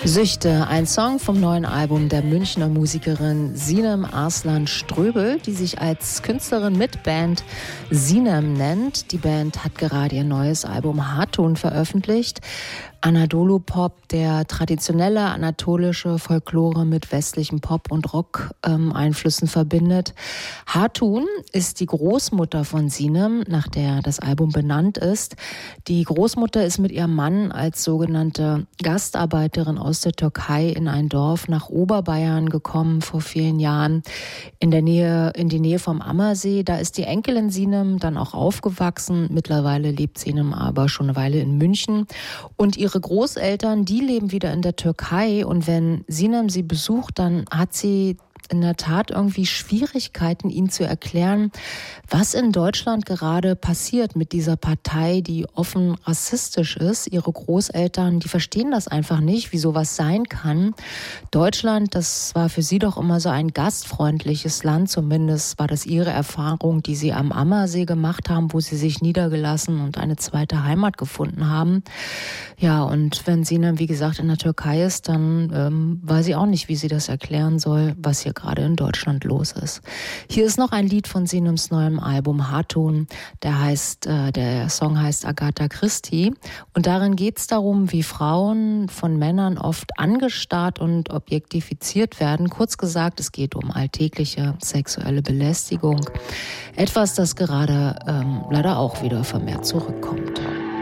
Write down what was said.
Süchte, ein Song vom neuen Album der Münchner Musikerin Sinem Arslan Ströbel, die sich als Künstlerin mit Band Sinem nennt. Die Band hat gerade ihr neues Album Hatun veröffentlicht. Anadolu-Pop, der traditionelle anatolische Folklore mit westlichen Pop- und Rock-Einflüssen verbindet. Hatun ist die Großmutter von Sinem, nach der das Album benannt ist. Die Großmutter ist mit ihrem Mann als sogenannte Gastarbeiterin aus der Türkei in ein Dorf nach Oberbayern gekommen vor vielen Jahren in die Nähe vom Ammersee. Da ist die Enkelin Sinem dann auch aufgewachsen. Mittlerweile lebt Sinem aber schon eine Weile in München. Und ihre Großeltern, die leben wieder in der Türkei. Und wenn Sinem sie besucht, dann hat sie in der Tat irgendwie Schwierigkeiten, ihnen zu erklären, was in Deutschland gerade passiert mit dieser Partei, die offen rassistisch ist. Ihre Großeltern, die verstehen das einfach nicht, wie sowas sein kann. Deutschland, das war für sie doch immer so ein gastfreundliches Land, zumindest war das ihre Erfahrung, die sie am Ammersee gemacht haben, wo sie sich niedergelassen und eine zweite Heimat gefunden haben. Ja, und wenn Sinem, wie gesagt, in der Türkei ist, dann weiß sie auch nicht, wie sie das erklären soll, was hier gerade in Deutschland los ist. Hier ist noch ein Lied von Sinems neuem Album Hatun. Der Song heißt Agatha Christie. Und darin geht es darum, wie Frauen von Männern oft angestarrt und objektifiziert werden. Kurz gesagt, es geht um alltägliche sexuelle Belästigung. Etwas, das gerade leider auch wieder vermehrt zurückkommt.